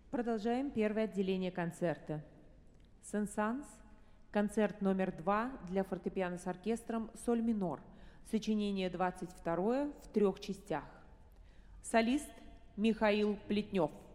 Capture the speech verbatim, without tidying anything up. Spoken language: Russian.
Продолжаем первое отделение концерта. Сен-Санс, концерт номер два для фортепиано с оркестром «Соль минор», сочинение двадцать второе в трех частях. Солист Михаил Плетнев.